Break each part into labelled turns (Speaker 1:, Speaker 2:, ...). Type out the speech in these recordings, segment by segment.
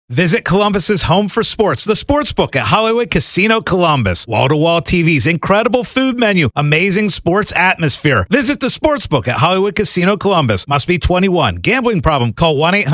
Speaker 1: Visit Columbus's home for sports, the Sportsbook at Hollywood Casino Columbus. Wall-to-wall TVs, incredible food menu, amazing sports atmosphere. Visit the Sportsbook at Hollywood Casino Columbus. Must be 21. Gambling problem? Call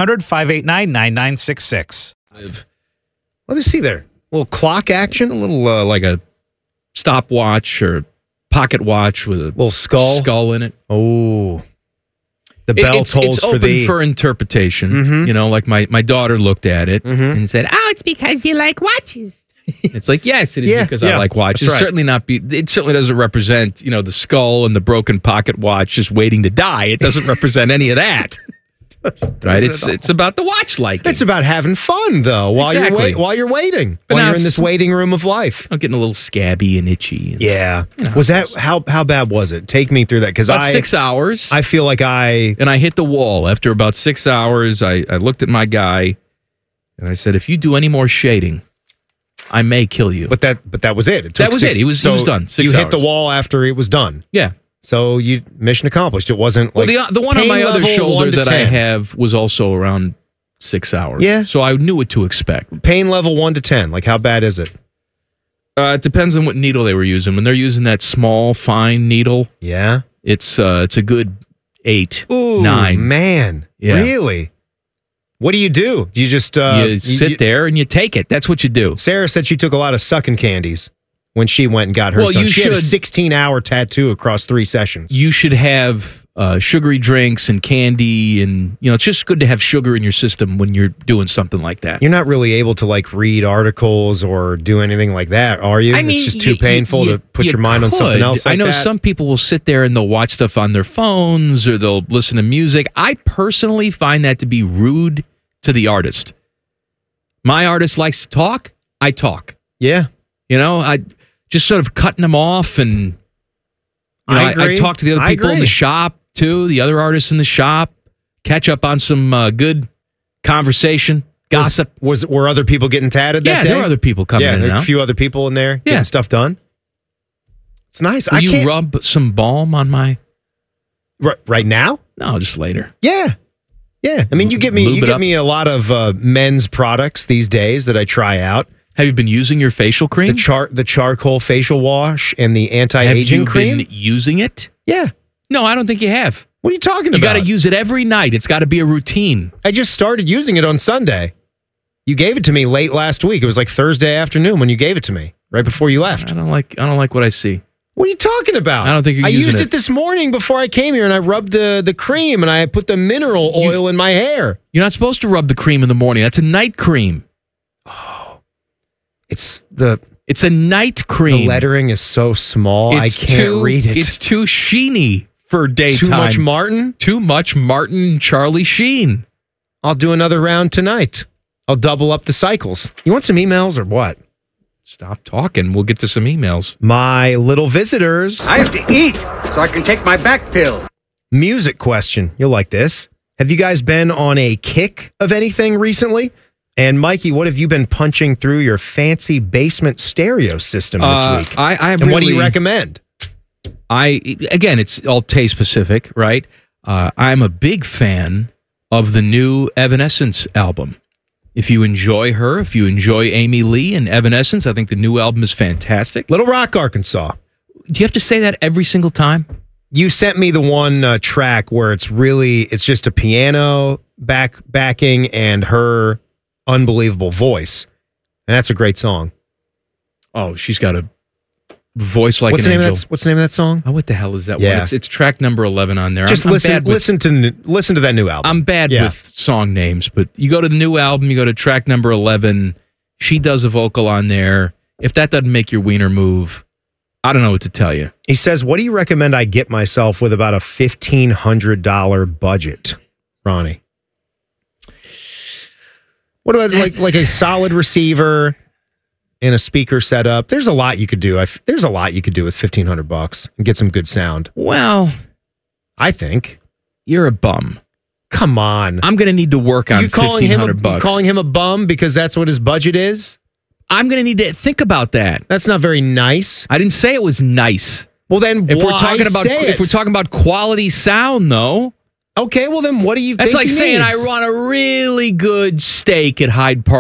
Speaker 1: 1-800-589-9966.
Speaker 2: Let me see there. A little clock action?
Speaker 3: It's a little like a stopwatch or pocket watch with a
Speaker 2: little skull
Speaker 3: in it.
Speaker 2: Oh. The bell tolls
Speaker 3: for thee. It's open for interpretation.
Speaker 2: Mm-hmm.
Speaker 3: You know, like my daughter looked at it and said, it's because you like watches. It's like, yes, it is because I like watches.
Speaker 2: Right.
Speaker 3: It certainly doesn't represent, the skull and the broken pocket watch just waiting to die. It doesn't represent any of that. Right? It's about the watch liking.
Speaker 2: It's about having fun though while you're waiting. While you're in this waiting room of life.
Speaker 3: I'm getting a little scabby and itchy.
Speaker 2: Was that how bad was it? Take me through that because
Speaker 3: about 6 hours.
Speaker 2: I feel like I
Speaker 3: hit the wall after about 6 hours. I looked at my guy and I said, if you do any more shading, I may kill you.
Speaker 2: But that was it.
Speaker 3: That was it. He was done. 6 hours.
Speaker 2: You hit the wall after it was done.
Speaker 3: Yeah.
Speaker 2: So mission accomplished. It wasn't like
Speaker 3: the one on my other shoulder that I have was also around 6 hours.
Speaker 2: Yeah.
Speaker 3: So I knew what to expect.
Speaker 2: Pain level 1 to 10. Like how bad is it?
Speaker 3: It depends on what needle they were using. When they're using that small, fine needle, it's a good 8, 9.
Speaker 2: Man, really? What do? You just
Speaker 3: you sit there and you take it. That's what you do.
Speaker 2: Sarah said she took a lot of sucking candies when she went and got hers done. She had a 16-hour tattoo across 3 sessions.
Speaker 3: You should have sugary drinks and candy, and it's just good to have sugar in your system when you're doing something like that.
Speaker 2: You're not really able to read articles or do anything like that, are you?
Speaker 3: I mean,
Speaker 2: it's just too painful to put your mind on something else like
Speaker 3: I know
Speaker 2: that.
Speaker 3: some people will sit there and they'll watch stuff on their phones or they'll listen to music. I personally find that to be rude to the artist. My artist likes to talk. I talk.
Speaker 2: Yeah.
Speaker 3: I just sort of cutting them off, and I talk to the other people in the shop too, the other artists in the shop, catch up on some good conversation, gossip.
Speaker 2: Were other people getting tatted that day?
Speaker 3: Yeah, there were other people coming in and out.
Speaker 2: A few other people in there getting stuff done. It's nice.
Speaker 3: Will you rub some balm on my...
Speaker 2: Right now?
Speaker 3: No, just later.
Speaker 2: Yeah. Yeah. I mean, you give me a lot of men's products these days that I try out.
Speaker 3: Have you been using your facial cream?
Speaker 2: The charcoal facial wash and the anti-aging cream?
Speaker 3: Have you been using it?
Speaker 2: Yeah.
Speaker 3: No, I don't think you have.
Speaker 2: What are you talking about?
Speaker 3: You got to use it every night. It's got to be a routine.
Speaker 2: I just started using it on Sunday. You gave it to me late last week. It was like Thursday afternoon when you gave it to me, right before you left.
Speaker 3: I don't like what I see.
Speaker 2: What are you talking about?
Speaker 3: I don't think you're using it.
Speaker 2: I used it this morning before I came here, and I rubbed the cream, and I put the mineral oil in my hair.
Speaker 3: You're not supposed to rub the cream in the morning. That's a night cream.
Speaker 2: It's
Speaker 3: a night cream.
Speaker 2: The lettering is so small, I can't read it.
Speaker 3: It's too sheeny for daytime.
Speaker 2: Too much Martin?
Speaker 3: Too much Martin Charlie Sheen.
Speaker 2: I'll do another round tonight. I'll double up the cycles. You want some emails or what?
Speaker 3: Stop talking. We'll get to some emails.
Speaker 2: My little visitors.
Speaker 4: I have to eat so I can take my back pill.
Speaker 2: Music question. You'll like this. Have you guys been on a kick of anything recently? And Mikey, what have you been punching through your fancy basement stereo system this week? What do you recommend?
Speaker 3: Again, it's all taste specific, right? I'm a big fan of the new Evanescence album. If you enjoy her, if you enjoy Amy Lee and Evanescence, I think the new album is fantastic.
Speaker 2: Little Rock, Arkansas.
Speaker 3: Do you have to say that every single time?
Speaker 2: You sent me the one track where it's just a piano backing and her unbelievable voice, and that's a great song.
Speaker 3: Oh, she's got a voice like an angel.
Speaker 2: What's the name of that song?
Speaker 3: Oh, what the hell is that one? It's track number 11 on there.
Speaker 2: Just listen to that new album.
Speaker 3: I'm bad with song names, but you go to the new album, you go to track number 11. She does a vocal on there. If that doesn't make your wiener move, I don't know what to tell you.
Speaker 2: He says, "What do you recommend I get myself with about a $1,500 budget, Ronnie?" What about like a solid receiver and a speaker setup? There's a lot you could do. There's a lot you could do with $1,500 and get some good sound.
Speaker 3: Well,
Speaker 2: I think
Speaker 3: you're a bum.
Speaker 2: Come on,
Speaker 3: I'm going to need to work on $1,500.
Speaker 2: You calling him a bum because that's what his budget is?
Speaker 3: I'm going to need to think about that.
Speaker 2: That's not very nice.
Speaker 3: I didn't say it was nice.
Speaker 2: Well, then
Speaker 3: if we're talking about quality sound, though.
Speaker 2: Okay, well then what do you think?
Speaker 3: That's like saying I want a really good steak at Hyde Park.